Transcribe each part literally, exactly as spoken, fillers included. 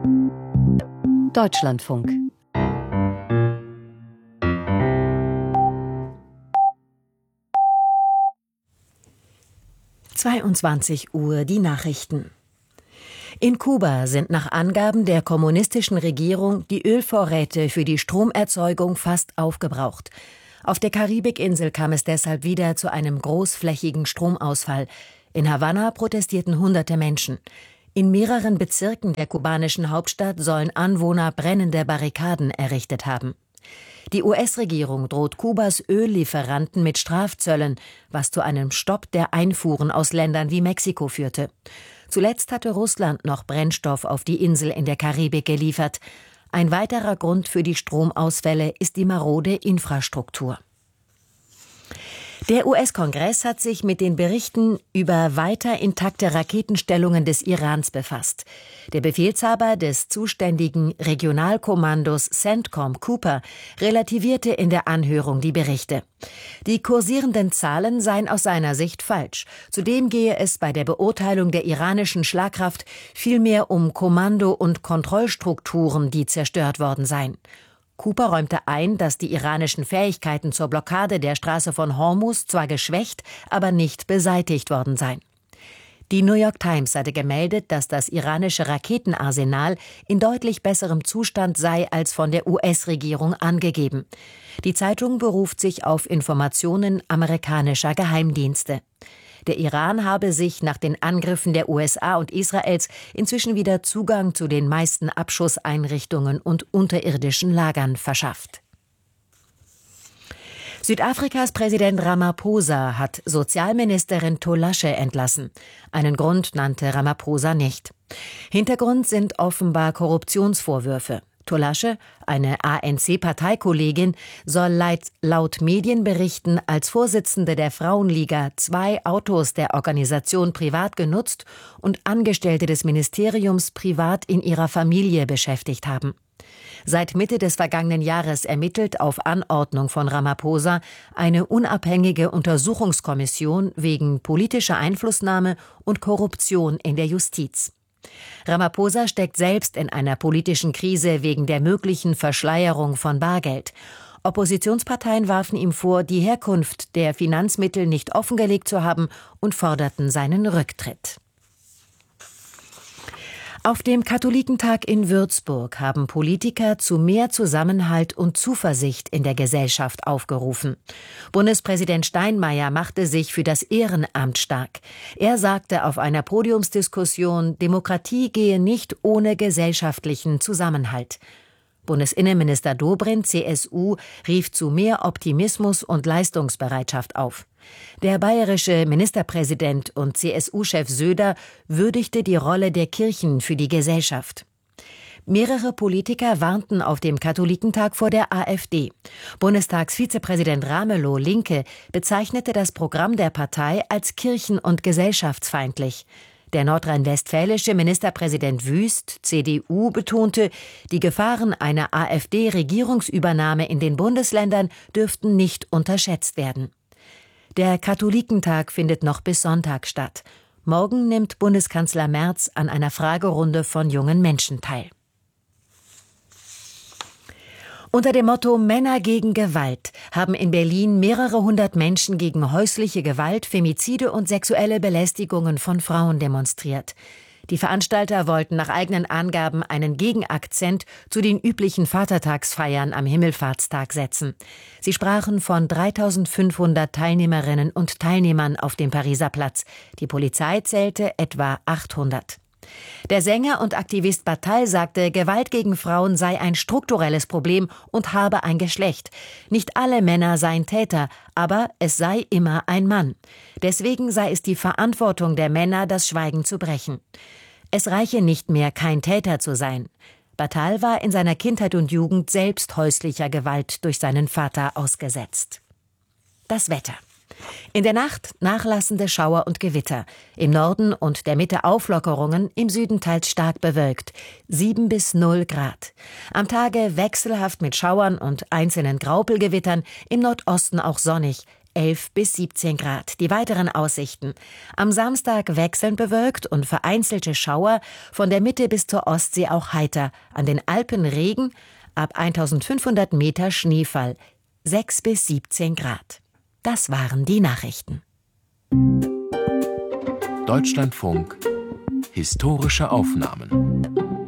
Deutschlandfunk. zweiundzwanzig Uhr, die Nachrichten. In Kuba sind nach Angaben der kommunistischen Regierung die Ölvorräte für die Stromerzeugung fast aufgebraucht. Auf der Karibikinsel kam es deshalb wieder zu einem großflächigen Stromausfall. In Havanna protestierten hunderte Menschen. In mehreren Bezirken der kubanischen Hauptstadt sollen Anwohner brennende Barrikaden errichtet haben. Die U S-Regierung droht Kubas Öllieferanten mit Strafzöllen, was zu einem Stopp der Einfuhren aus Ländern wie Mexiko führte. Zuletzt hatte Russland noch Brennstoff auf die Insel in der Karibik geliefert. Ein weiterer Grund für die Stromausfälle ist die marode Infrastruktur. Der U S-Kongress hat sich mit den Berichten über weiter intakte Raketenstellungen des Irans befasst. Der Befehlshaber des zuständigen Regionalkommandos CENTCOM, Cooper, relativierte in der Anhörung die Berichte. Die kursierenden Zahlen seien aus seiner Sicht falsch. Zudem gehe es bei der Beurteilung der iranischen Schlagkraft vielmehr um Kommando- und Kontrollstrukturen, die zerstört worden seien. Cooper räumte ein, dass die iranischen Fähigkeiten zur Blockade der Straße von Hormuz zwar geschwächt, aber nicht beseitigt worden seien. Die New York Times hatte gemeldet, dass das iranische Raketenarsenal in deutlich besserem Zustand sei als von der U S-Regierung angegeben. Die Zeitung beruft sich auf Informationen amerikanischer Geheimdienste. Der Iran habe sich nach den Angriffen der U S A und Israels inzwischen wieder Zugang zu den meisten Abschusseinrichtungen und unterirdischen Lagern verschafft. Südafrikas Präsident Ramaphosa hat Sozialministerin Tolashe entlassen. Einen Grund nannte Ramaphosa nicht. Hintergrund sind offenbar Korruptionsvorwürfe. Tolashe, eine A N C-Parteikollegin, soll laut Medienberichten als Vorsitzende der Frauenliga zwei Autos der Organisation privat genutzt und Angestellte des Ministeriums privat in ihrer Familie beschäftigt haben. Seit Mitte des vergangenen Jahres ermittelt auf Anordnung von Ramaphosa eine unabhängige Untersuchungskommission wegen politischer Einflussnahme und Korruption in der Justiz. Ramaphosa steckt selbst in einer politischen Krise wegen der möglichen Verschleierung von Bargeld. Oppositionsparteien warfen ihm vor, die Herkunft der Finanzmittel nicht offengelegt zu haben und forderten seinen Rücktritt. Auf dem Katholikentag in Würzburg haben Politiker zu mehr Zusammenhalt und Zuversicht in der Gesellschaft aufgerufen. Bundespräsident Steinmeier machte sich für das Ehrenamt stark. Er sagte auf einer Podiumsdiskussion, Demokratie gehe nicht ohne gesellschaftlichen Zusammenhalt. Bundesinnenminister Dobrindt, C S U, rief zu mehr Optimismus und Leistungsbereitschaft auf. Der bayerische Ministerpräsident und C S U-Chef Söder würdigte die Rolle der Kirchen für die Gesellschaft. Mehrere Politiker warnten auf dem Katholikentag vor der AfD. Bundestagsvizepräsident Ramelow, Linke, bezeichnete das Programm der Partei als kirchen- und gesellschaftsfeindlich. Der nordrhein-westfälische Ministerpräsident Wüst, C D U, betonte, die Gefahren einer AfD-Regierungsübernahme in den Bundesländern dürften nicht unterschätzt werden. Der Katholikentag findet noch bis Sonntag statt. Morgen nimmt Bundeskanzler Merz an einer Fragerunde von jungen Menschen teil. Unter dem Motto Männer gegen Gewalt haben in Berlin mehrere hundert Menschen gegen häusliche Gewalt, Femizide und sexuelle Belästigungen von Frauen demonstriert. Die Veranstalter wollten nach eigenen Angaben einen Gegenakzent zu den üblichen Vatertagsfeiern am Himmelfahrtstag setzen. Sie sprachen von dreitausendfünfhundert Teilnehmerinnen und Teilnehmern auf dem Pariser Platz. Die Polizei zählte etwa achthundert. Der Sänger und Aktivist Bataille sagte, Gewalt gegen Frauen sei ein strukturelles Problem und habe ein Geschlecht. Nicht alle Männer seien Täter, aber es sei immer ein Mann. Deswegen sei es die Verantwortung der Männer, das Schweigen zu brechen. Es reiche nicht mehr, kein Täter zu sein. Bataille war in seiner Kindheit und Jugend selbst häuslicher Gewalt durch seinen Vater ausgesetzt. Das Wetter. In der Nacht nachlassende Schauer und Gewitter. Im Norden und der Mitte Auflockerungen, im Süden teils stark bewölkt. sieben bis null Grad. Am Tage wechselhaft mit Schauern und einzelnen Graupelgewittern, im Nordosten auch sonnig. elf bis siebzehn Grad. Die weiteren Aussichten: Am Samstag wechselnd bewölkt und vereinzelte Schauer, von der Mitte bis zur Ostsee auch heiter. An den Alpen Regen, ab eintausendfünfhundert Meter Schneefall, sechs bis siebzehn Grad. Das waren die Nachrichten. Deutschlandfunk Historische Aufnahmen.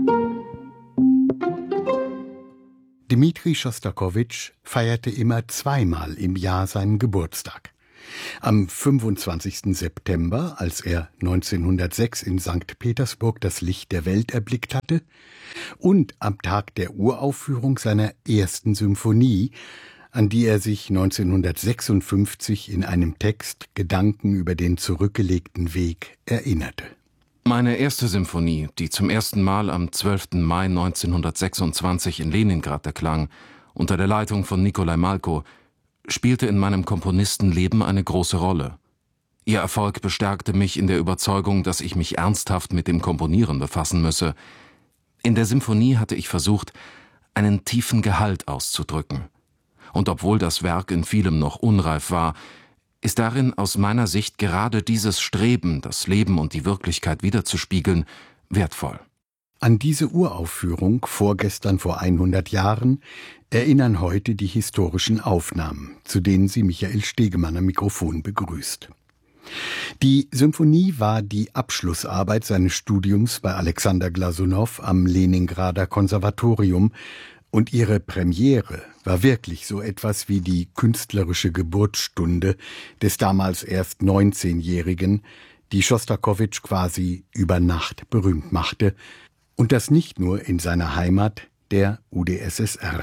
Dmitri Schostakowitsch feierte immer zweimal im Jahr seinen Geburtstag. Am fünfundzwanzigsten September, als er neunzehnhundertsechs in Sankt Petersburg das Licht der Welt erblickt hatte, und am Tag der Uraufführung seiner ersten Symphonie, an die er sich neunzehnhundertsechsundfünfzig in einem Text Gedanken über den zurückgelegten Weg erinnerte. Meine erste Symphonie, die zum ersten Mal am zwölften Mai neunzehnhundertsechsundzwanzig in Leningrad erklang, unter der Leitung von Nikolai Malko, spielte in meinem Komponistenleben eine große Rolle. Ihr Erfolg bestärkte mich in der Überzeugung, dass ich mich ernsthaft mit dem Komponieren befassen müsse. In der Symphonie hatte ich versucht, einen tiefen Gehalt auszudrücken. Und obwohl das Werk in vielem noch unreif war, ist darin aus meiner Sicht gerade dieses Streben, das Leben und die Wirklichkeit wiederzuspiegeln, wertvoll. An diese Uraufführung, vorgestern vor hundert Jahren, erinnern heute die historischen Aufnahmen, zu denen sie Michael Stegemann am Mikrofon begrüßt. Die Symphonie war die Abschlussarbeit seines Studiums bei Alexander Glasunow am Leningrader Konservatorium, und ihre Premiere war wirklich so etwas wie die künstlerische Geburtsstunde des damals erst neunzehnjährigen, die Schostakowitsch quasi über Nacht berühmt machte, und das nicht nur in seiner Heimat, der U d S S R.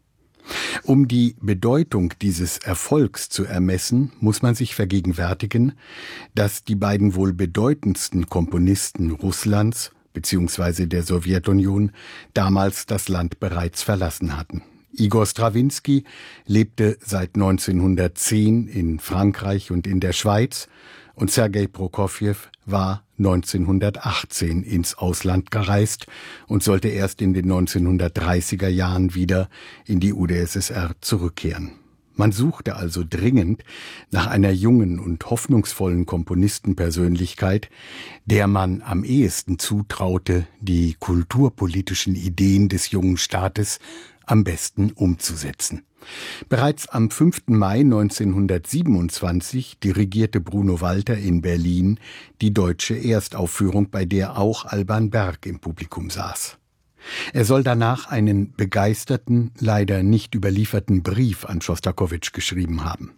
Um die Bedeutung dieses Erfolgs zu ermessen, muss man sich vergegenwärtigen, dass die beiden wohl bedeutendsten Komponisten Russlands bzw. der Sowjetunion damals das Land bereits verlassen hatten. Igor Strawinski lebte seit neunzehnhundertzehn in Frankreich und in der Schweiz und Sergei Prokofjew war neunzehnhundertachtzehn ins Ausland gereist und sollte erst in den neunzehnhundertdreißiger Jahren wieder in die U d S S R zurückkehren. Man suchte also dringend nach einer jungen und hoffnungsvollen Komponistenpersönlichkeit, der man am ehesten zutraute, die kulturpolitischen Ideen des jungen Staates am besten umzusetzen. Bereits am fünften Mai neunzehnhundertsiebenundzwanzig dirigierte Bruno Walter in Berlin die deutsche Erstaufführung, bei der auch Alban Berg im Publikum saß. Er soll danach einen begeisterten, leider nicht überlieferten Brief an Schostakowitsch geschrieben haben.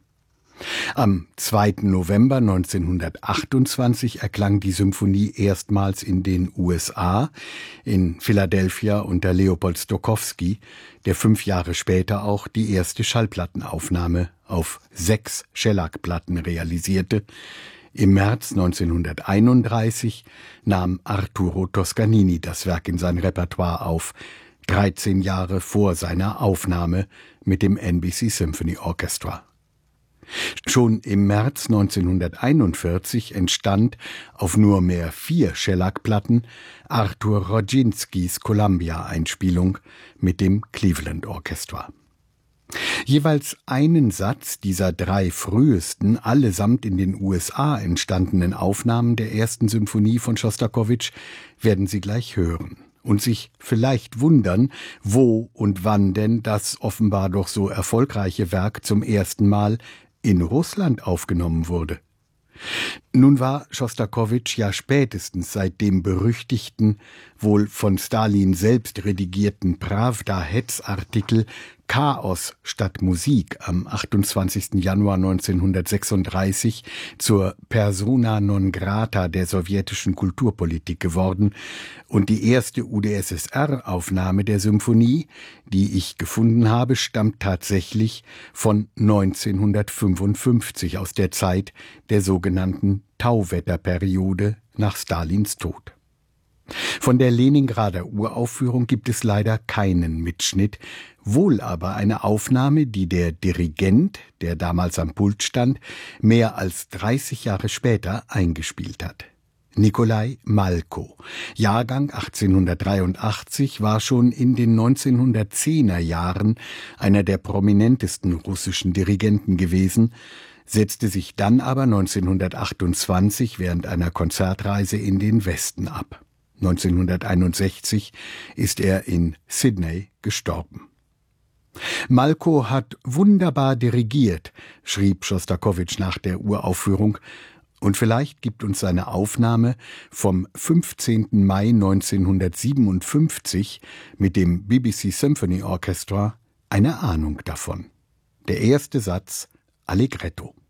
Am zweiten November neunzehnhundertachtundzwanzig erklang die Symphonie erstmals in den U S A, in Philadelphia unter Leopold Stokowski, der fünf Jahre später auch die erste Schallplattenaufnahme auf sechs Schellackplatten realisierte. Im März neunzehnhunderteinunddreißig nahm Arturo Toscanini das Werk in sein Repertoire auf, dreizehn Jahre vor seiner Aufnahme mit dem N B C Symphony Orchestra. Schon im März neunzehnhunderteinundvierzig entstand auf nur mehr vier Schellackplatten Artur Rodzinskis Columbia-Einspielung mit dem Cleveland Orchestra. Jeweils einen Satz dieser drei frühesten, allesamt in den U S A entstandenen Aufnahmen der ersten Symphonie von Schostakowitsch werden Sie gleich hören und sich vielleicht wundern, wo und wann denn das offenbar doch so erfolgreiche Werk zum ersten Mal in Russland aufgenommen wurde. Nun war Schostakowitsch ja spätestens seit dem berüchtigten, wohl von Stalin selbst redigierten Pravda-Hetz-Artikel Chaos statt Musik am achtundzwanzigsten Januar neunzehnhundertsechsunddreißig zur Persona non grata der sowjetischen Kulturpolitik geworden, und die erste U d S S R-Aufnahme der Symphonie, die ich gefunden habe, stammt tatsächlich von neunzehnhundertfünfundfünfzig, aus der Zeit der sogenannten Tauwetterperiode nach Stalins Tod. Von der Leningrader Uraufführung gibt es leider keinen Mitschnitt, wohl aber eine Aufnahme, die der Dirigent, der damals am Pult stand, mehr als dreißig Jahre später eingespielt hat. Nikolai Malko, Jahrgang achtzehnhundertdreiundachtzig, war schon in den neunzehnhundertzehner Jahren einer der prominentesten russischen Dirigenten gewesen. setzte sich dann aber neunzehnhundertachtundzwanzig während einer Konzertreise in den Westen ab. neunzehnhunderteinundsechzig ist er in Sydney gestorben. Malko hat wunderbar dirigiert, schrieb Schostakowitsch nach der Uraufführung, und vielleicht gibt uns seine Aufnahme vom fünfzehnten Mai neunzehnhundertsiebenundfünfzig mit dem B B C Symphony Orchestra eine Ahnung davon. Der erste Satz Allegretto.